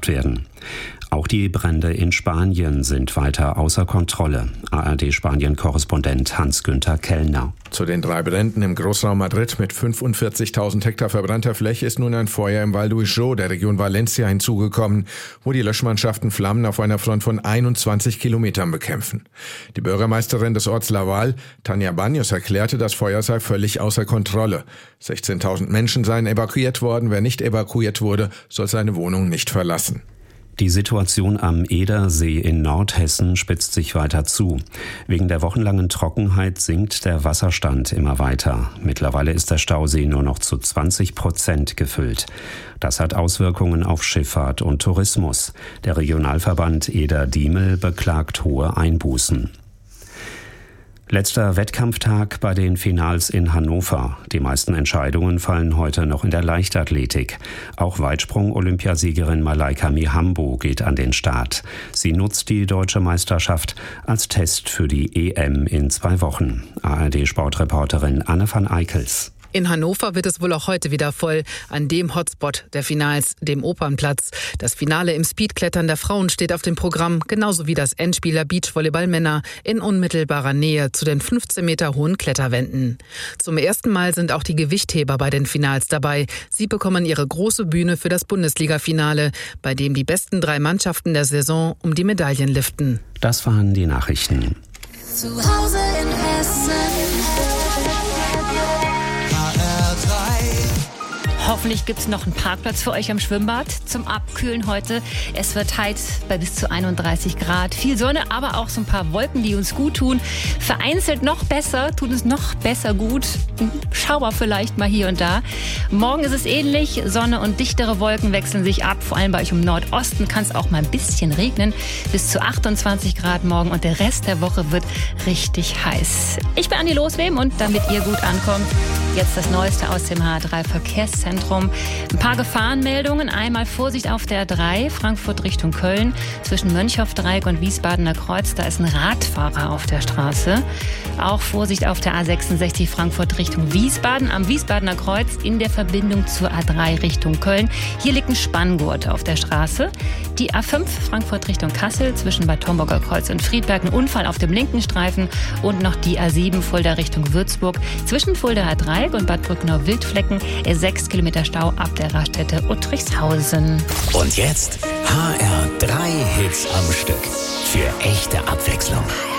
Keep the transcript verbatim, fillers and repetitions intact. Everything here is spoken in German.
bekämpft werden. Auch die Brände in Spanien sind weiter außer Kontrolle. A R D-Spanien-Korrespondent Hans-Günther Kellner. Zu den drei Bränden im Großraum Madrid mit fünfundvierzigtausend Hektar verbrannter Fläche ist nun ein Feuer im Val d'Uixó der Region Valencia hinzugekommen, wo die Löschmannschaften Flammen auf einer Front von einundzwanzig Kilometern bekämpfen. Die Bürgermeisterin des Orts Laval, Tania Baños, erklärte, das Feuer sei völlig außer Kontrolle. sechzehntausend Menschen seien evakuiert worden. Wer nicht evakuiert wurde, soll seine Wohnung nicht verlassen. Die Situation am Edersee in Nordhessen spitzt sich weiter zu. Wegen der wochenlangen Trockenheit sinkt der Wasserstand immer weiter. Mittlerweile ist der Stausee nur noch zu zwanzig Prozent gefüllt. Das hat Auswirkungen auf Schifffahrt und Tourismus. Der Regionalverband Eder-Diemel beklagt hohe Einbußen. Letzter Wettkampftag bei den Finals in Hannover. Die meisten Entscheidungen fallen heute noch in der Leichtathletik. Auch Weitsprung-Olympiasiegerin Malaika Mihambo geht an den Start. Sie nutzt die deutsche Meisterschaft als Test für die E M in zwei Wochen. A R D-Sportreporterin Anne van Eickels. In Hannover wird es wohl auch heute wieder voll, an dem Hotspot der Finals, dem Opernplatz. Das Finale im Speedklettern der Frauen steht auf dem Programm, genauso wie das Endspiel der Beachvolleyball-Männer in unmittelbarer Nähe zu den fünfzehn Meter hohen Kletterwänden. Zum ersten Mal sind auch die Gewichtheber bei den Finals dabei. Sie bekommen ihre große Bühne für das Bundesliga-Finale, bei dem die besten drei Mannschaften der Saison um die Medaillen liften. Das waren die Nachrichten. Zu Hause in Hessen. Hoffentlich gibt es noch einen Parkplatz für euch am Schwimmbad zum Abkühlen heute. Es wird heiß bei bis zu einunddreißig Grad. Viel Sonne, aber auch so ein paar Wolken, die uns gut tun. Vereinzelt noch besser, tut uns noch besser gut. Schauer vielleicht mal hier und da. Morgen ist es ähnlich. Sonne und dichtere Wolken wechseln sich ab. Vor allem bei euch im Nordosten kann es auch mal ein bisschen regnen. Bis zu achtundzwanzig Grad morgen und der Rest der Woche wird richtig heiß. Ich bin Andi Loswem und damit ihr gut ankommt, jetzt das Neueste aus dem H drei Verkehrszentrum. Ein paar Gefahrenmeldungen. Einmal Vorsicht auf der A drei, Frankfurt Richtung Köln. Zwischen Mönchhoff-Dreieck und Wiesbadener Kreuz, da ist ein Radfahrer auf der Straße. Auch Vorsicht auf der A sechsundsechzig, Frankfurt Richtung Wiesbaden. Am Wiesbadener Kreuz in der Verbindung zur A drei Richtung Köln. Hier liegt ein Spanngurt auf der Straße. Die A fünf, Frankfurt Richtung Kassel, zwischen Bad Homburger Kreuz und Friedberg. Ein Unfall auf dem linken Streifen. Und noch die A sieben, Fulda Richtung Würzburg. Zwischen Fuldaer Dreieck und Bad Brückner-Wildflecken. sechs Kilometer Stau ab der Raststätte Uttrichshausen. Und jetzt H R drei Hits am Stück. Für echte Abwechslung.